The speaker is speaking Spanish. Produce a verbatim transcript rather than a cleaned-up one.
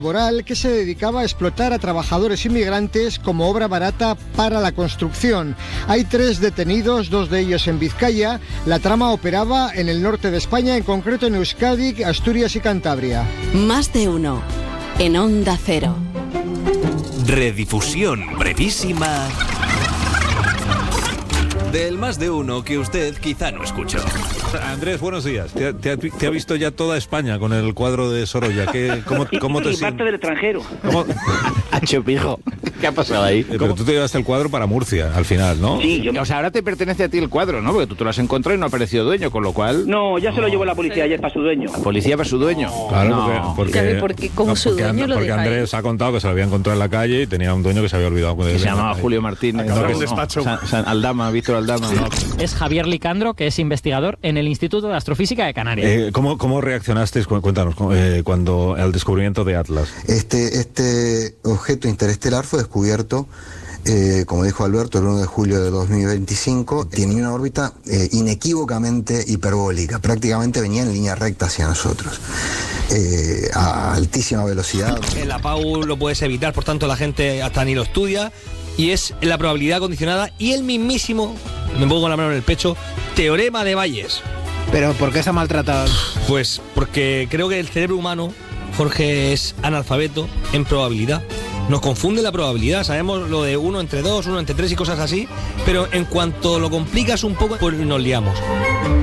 laboral que se dedicaba a explotar a trabajadores inmigrantes como obra barata para la construcción. Hay tres detenidos, dos de ellos en Vizcaya. La trama operaba en el norte de España, en concreto en Euskadi, Asturias y Cantabria. Más de uno, en Onda Cero. Redifusión brevísima del Más de Uno que usted quizá no escuchó. Andrés, buenos días. Te, te, te ha visto ya toda España con el cuadro de Sorolla. ¿Qué, cómo, cómo te y parte del extranjero. Chupijo, ¿qué ha pasado ahí? Eh, pero tú te llevaste el cuadro para Murcia, al final, ¿no? Sí, yo... O sea, ahora te pertenece a ti el cuadro, ¿no? Porque tú te lo has encontrado y no ha aparecido dueño, con lo cual... No, ya se lo llevó la policía ayer para su dueño. ¿La policía para su dueño? Claro, No. porque... ¿Sabe por qué? Como no, su porque, dueño lo porque deja Andrés ahí. ha contado que se lo había encontrado en la calle y tenía un dueño que se había olvidado de Que él se en la llamaba calle. Julio Martínez. Acaba No, el no, despacho. San, San Aldama, Víctor Aldama. No. Es Javier Licandro, que es investigador en el Instituto de Astrofísica de Canarias. Eh, ¿cómo, ¿Cómo reaccionasteis, cu- cuéntanos, eh, cuando al descubrimiento de Atlas? Este, este objeto interestelar fue descubierto, eh, como dijo Alberto, el uno de julio de dos mil veinticinco. Tenía una órbita eh, inequívocamente hiperbólica, prácticamente venía en línea recta hacia nosotros, eh, a altísima velocidad. El APAU lo puedes evitar, por tanto la gente hasta ni lo estudia, y es la probabilidad condicionada y el mismísimo, me pongo la mano en el pecho, teorema de Bayes. ¿Pero por qué se ha maltratado? Pues porque creo que el cerebro humano, Jorge, es analfabeto en probabilidad. Nos confunde la probabilidad, sabemos lo de uno entre dos, uno entre tres y cosas así, pero en cuanto lo complicas un poco, pues nos liamos.